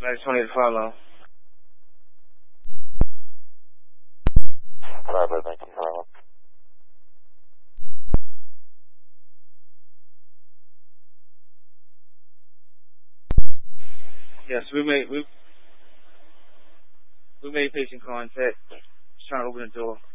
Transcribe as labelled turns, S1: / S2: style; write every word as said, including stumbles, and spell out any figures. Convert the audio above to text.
S1: Nice twenty to follow.
S2: Driver, thank you very much.
S1: Yes, we made we we made patient contact. Just trying to open the door.